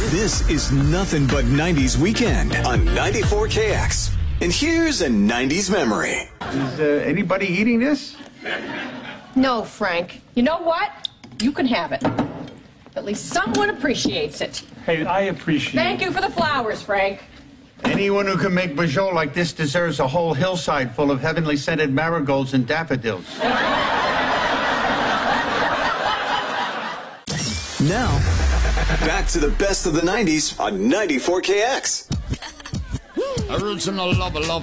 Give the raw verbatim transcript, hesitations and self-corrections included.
This is Nothing But nineties Weekend on ninety-four K X. And here's a nineties memory. Is uh, anybody eating this? No, Frank. You know what? You can have it. At least someone appreciates it. Hey, I appreciate it. Thank you for the flowers, Frank. Anyone who can make Beaujolais like this deserves a whole hillside full of heavenly scented marigolds and daffodils. Now, back to the best of the nineties on ninety-four K X. Original lover, love.